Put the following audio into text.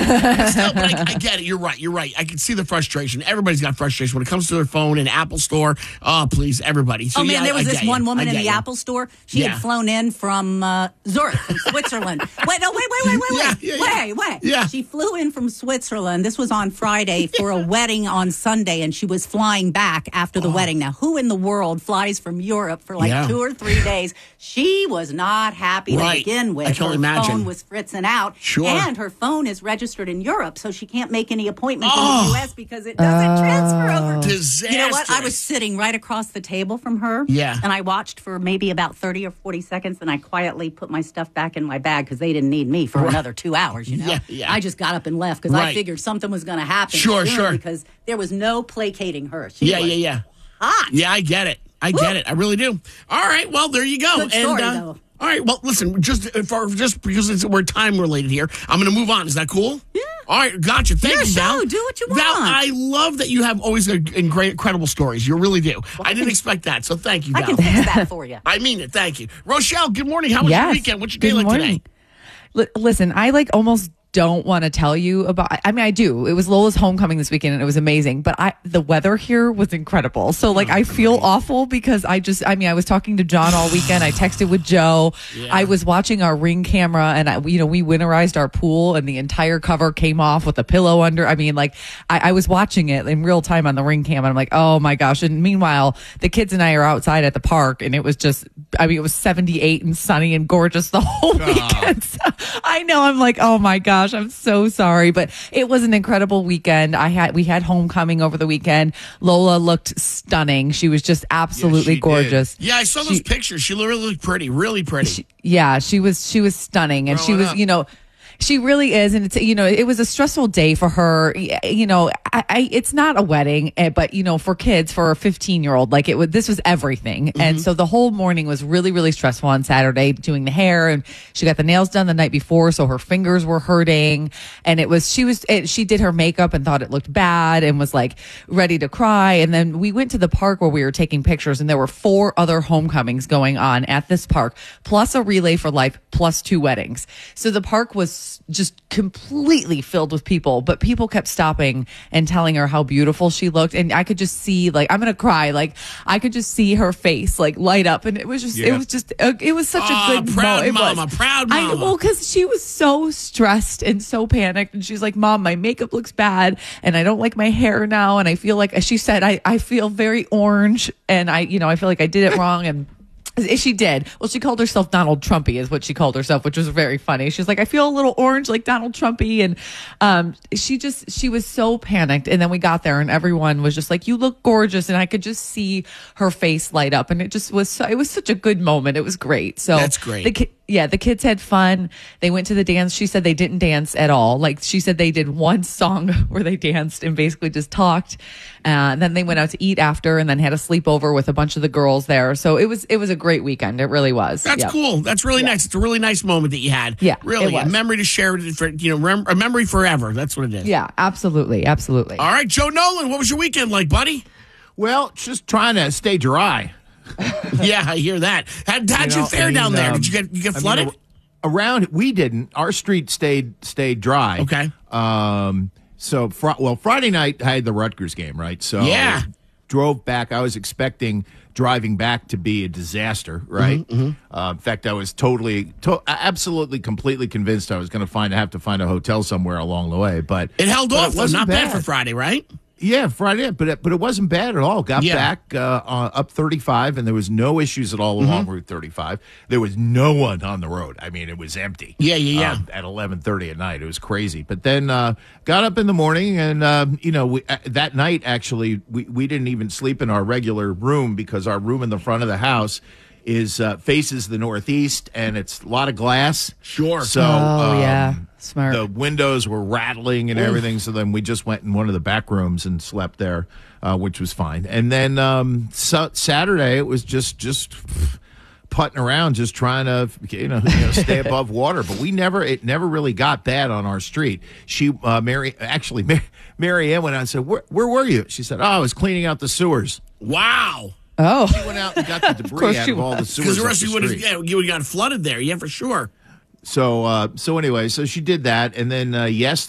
I get it. You're right. I can see the frustration. Everybody's got frustration when it comes to their phone in Apple Store. Oh, please, everybody. So, there was this one woman in the you. Apple Store. She had flown in from Zurich, from Switzerland. Wait. Yeah. She flew in from Switzerland. This was on Friday for a wedding on Sunday, and she was flying back after the wedding. Now, who in the world flies from Europe for 2 or 3 days? She was not happy to begin with. I can imagine. Her phone was fritzing out. Sure. And her phone is registered in Europe, so she can't make any appointments in the U.S. because it doesn't transfer over. Disaster. You know what? I was sitting right across the table from her. Yeah. And I watched for maybe about 30 or 40 seconds, and I quietly put my stuff back in my bag because they didn't need me for another 2 hours, you know? Yeah. I just got up and left because I figured something was going to happen. Sure. Because there was no placating her. She was hot. Yeah, I get it. I get it. I really do. All right. Well, there you go. Good story, though. All right. Well, listen, just because we're time related here, I'm going to move on. Is that cool? Yeah. All right. Gotcha. Thank you, Val. Do what you want. Val, I love that you have always incredible stories. You really do. I didn't expect that. So thank you, Val. I can fix that for you. I mean it. Thank you. Rochelle, good morning. How was your weekend? What's your day like today? Listen, I almost don't want to tell you about. I mean, I do. It was Lola's homecoming this weekend, and it was amazing. But the weather here was incredible. So, I feel awful because I was talking to John all weekend. I texted with Joe. Yeah. I was watching our Ring camera, and we winterized our pool, and the entire cover came off with a pillow under. I mean, I was watching it in real time on the Ring cam, and I'm like, oh my gosh. And meanwhile, the kids and I are outside at the park, and it was just, it was 78 and sunny and gorgeous the whole weekend. So, I know. I'm like, oh my gosh. I'm so sorry, but it was an incredible weekend. We had homecoming over the weekend. Lola looked stunning. She was just absolutely gorgeous. Yeah, I saw those pictures. She really looked pretty, really pretty. She was stunning, and she was, she really is. And it's, it was a stressful day for her. It's not a wedding, but, for kids, for a 15-year-old, this was everything. Mm-hmm. And so the whole morning was really, really stressful on Saturday, doing the hair, and she got the nails done the night before. So her fingers were hurting, and she did her makeup and thought it looked bad and was ready to cry. And then we went to the park where we were taking pictures, and there were 4 other homecomings going on at this park, plus a Relay for Life, plus 2 weddings. So the park was just completely filled with people, but people kept stopping and telling her how beautiful she looked. And I could just see, I'm going to cry. I could just see her face light up. And it was just, it was such a good proud moment. Proud mama. Well, because she was so stressed and so panicked. And she's like, Mom, my makeup looks bad. And I don't like my hair now. And I feel like, she said, I feel very orange. And I feel like I did it wrong. And she did. Well, she called herself Donald Trumpy is what she called herself, which was very funny. She's like, I feel a little orange like Donald Trumpy. And she was so panicked. And then we got there and everyone was just like, you look gorgeous. And I could just see her face light up. And it just was, it was such a good moment. It was great. So that's great. The kids had fun. They went to the dance. She said they didn't dance at all. She said they did one song where they danced and basically just talked. And then they went out to eat after and then had a sleepover with a bunch of the girls there. So it was a great weekend. It really was. That's cool. That's really nice. It's a really nice moment that you had. Yeah. Really. A memory to share, a memory forever. That's what it is. Yeah, absolutely. Absolutely. All right, Joe Nolan, what was your weekend like, buddy? Well, just trying to stay dry. Yeah, I hear that. How'd you fare down there? Did you get flooded? We didn't. Our street stayed dry. Okay. So Friday night I had the Rutgers game, right? So drove back. I was expecting driving back to be a disaster, right? Mm-hmm. In fact, I was absolutely, completely convinced I was going to have to find a hotel somewhere along the way. But it held off. It wasn't not bad for Friday, right? Yeah, Friday, but it wasn't bad at all. Got back up 35, and there was no issues at all along Route 35. There was no one on the road. I mean, it was empty. Yeah. At 11:30 at night, it was crazy. But then got up in the morning, and that night actually we didn't even sleep in our regular room because our room in the front of the house is faces the northeast, and it's a lot of glass. Sure. So, smart. The windows were rattling and everything. So then we just went in one of the back rooms and slept there, which was fine. And then Saturday it was just putting around, just trying to stay above water. But it never really got bad on our street. Mary Ann went out and said, "Where were you?" She said, "Oh, I was cleaning out the sewers." Wow. Oh, she went out and got the debris out of all the sewers. Because the rest of you would have gotten flooded there. Yeah, for sure. So anyway, she did that, and then